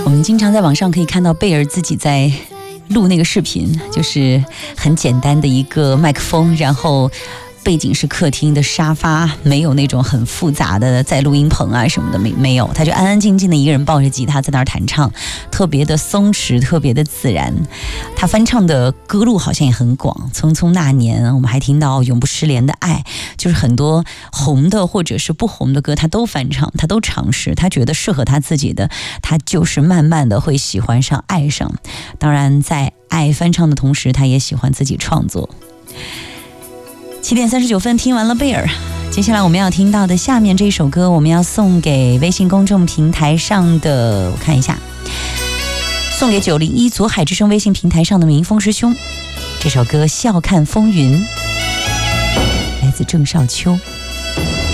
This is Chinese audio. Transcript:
我们经常在网上可以看到贝尔自己在录那个视频，就是很简单的一个麦克风，然后背景是客厅的沙发，没有那种很复杂的在录音棚啊什么的，没有，他就安安静静的一个人抱着吉他在那儿弹唱，特别的松弛，特别的自然。他翻唱的歌路好像也很广，匆匆那年，我们还听到永不失联的爱，就是很多红的或者是不红的歌他都翻唱，他都尝试，他觉得适合他自己的，他就是慢慢的会喜欢上爱上。当然在爱翻唱的同时，他也喜欢自己创作。7点39分，听完了贝尔，接下来我们要听到的下面这一首歌，我们要送给微信公众平台上的，我看一下，送给901左海之声微信平台上的民风师兄。这首歌笑看风云，来自郑少秋。